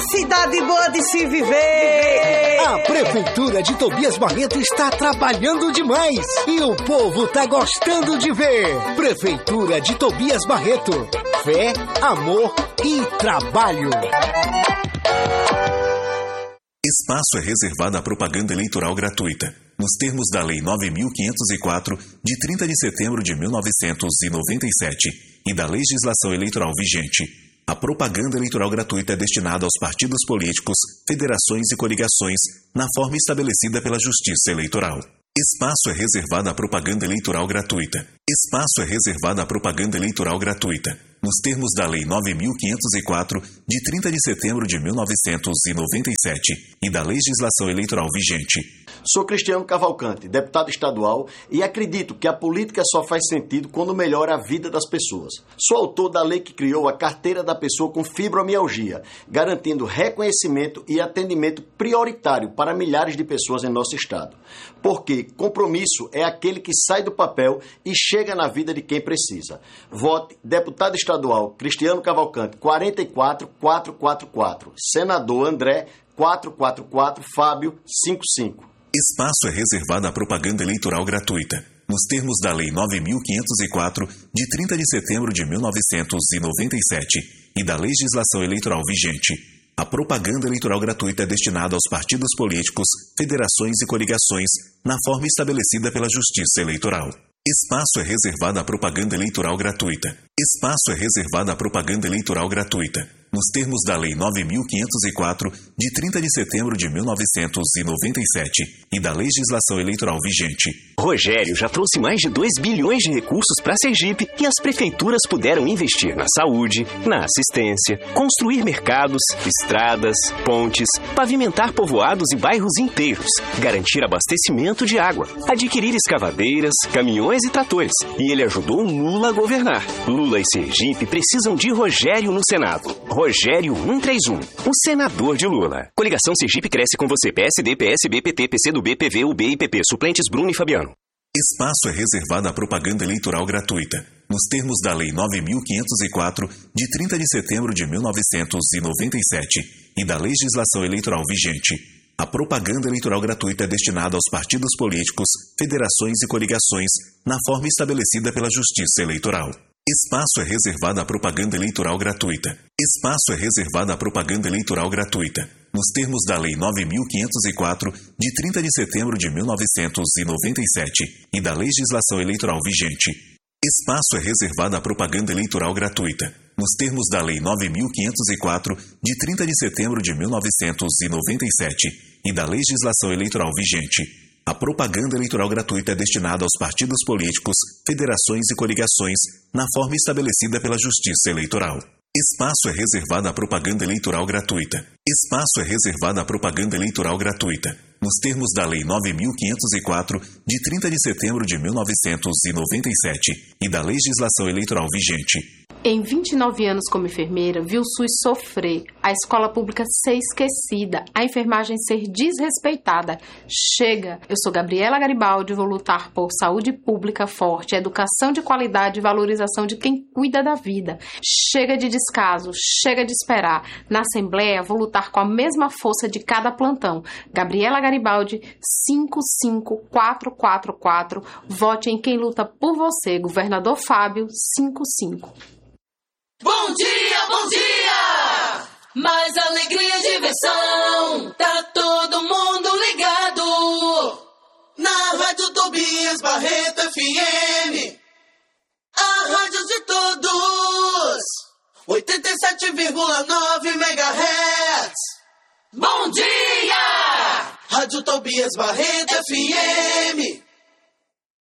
cidade boa de se viver. A Prefeitura de Tobias Barreto está trabalhando demais e o povo tá gostando de ver. Prefeitura de Tobias Barreto. Fé, amor e trabalho. Espaço é reservado à propaganda eleitoral gratuita, nos termos da Lei 9.504, de 30 de setembro de 1997, e da legislação eleitoral vigente. A propaganda eleitoral gratuita é destinada aos partidos políticos, federações e coligações, na forma estabelecida pela Justiça Eleitoral. Espaço é reservado à propaganda eleitoral gratuita. Espaço é reservado à propaganda eleitoral gratuita, nos termos da Lei 9.504, de 30 de setembro de 1997, e da legislação eleitoral vigente. Sou Cristiano Cavalcante, deputado estadual, e acredito que a política só faz sentido quando melhora a vida das pessoas. Sou autor da lei que criou a Carteira da Pessoa com Fibromialgia, garantindo reconhecimento e atendimento prioritário para milhares de pessoas em nosso estado. Porque compromisso é aquele que sai do papel e chega na vida de quem precisa. Vote deputado estadual Cristiano Cavalcante 44444, senador André 444 Fábio 55. Espaço é reservado à propaganda eleitoral gratuita, nos termos da Lei 9.504, de 30 de setembro de 1997, e da legislação eleitoral vigente. A propaganda eleitoral gratuita é destinada aos partidos políticos, federações e coligações, na forma estabelecida pela Justiça Eleitoral. Espaço é reservado à propaganda eleitoral gratuita. Espaço é reservado à propaganda eleitoral gratuita, nos termos da Lei 9.504, de 30 de setembro de 1997, e da legislação eleitoral vigente. Rogério já trouxe mais de 2 bilhões de recursos para Sergipe e as prefeituras puderam investir na saúde, na assistência, construir mercados, estradas, pontes, pavimentar povoados e bairros inteiros, garantir abastecimento de água, adquirir escavadeiras, caminhões e tratores. E ele ajudou Lula a governar. Lula e Sergipe precisam de Rogério no Senado. Rogério 131, o senador de Lula. Coligação Sergipe Cresce com você. PSD, PSB, PT, PCdoB, PV, UB e PP. Suplentes Bruno e Fabiano. Espaço é reservado à propaganda eleitoral gratuita, nos termos da Lei 9.504, de 30 de setembro de 1997, e da legislação eleitoral vigente. A propaganda eleitoral gratuita é destinada aos partidos políticos, federações e coligações, na forma estabelecida pela Justiça Eleitoral. Espaço é reservado à propaganda eleitoral gratuita. Espaço é reservado à propaganda eleitoral gratuita, nos termos da Lei 9.504, de 30 de setembro de 1997, e da legislação eleitoral vigente. Espaço é reservado à propaganda eleitoral gratuita, nos termos da Lei 9.504, de 30 de setembro de 1997, e da legislação eleitoral vigente. A propaganda eleitoral gratuita é destinada aos partidos políticos, federações e coligações, na forma estabelecida pela Justiça Eleitoral. Espaço é reservado à propaganda eleitoral gratuita. Espaço é reservado à propaganda eleitoral gratuita, nos termos da Lei 9.504, de 30 de setembro de 1997, e da legislação eleitoral vigente. Em 29 anos como enfermeira, vi o SUS sofrer, a escola pública ser esquecida, a enfermagem ser desrespeitada. Chega! Eu sou Gabriela Garibaldi e vou lutar por saúde pública forte, educação de qualidade e valorização de quem cuida da vida. Chega de descaso, chega de esperar. Na Assembleia, vou lutar com a mesma força de cada plantão. Gabriela Garibaldi, 55444. Vote em quem luta por você. Governador Fábio, 55. Bom dia, bom dia! Mais alegria e diversão, tá todo mundo ligado. Na Rádio Tobias Barreto FM, a rádio de todos, 87,9 MHz. Bom dia! Rádio Tobias Barreto FM.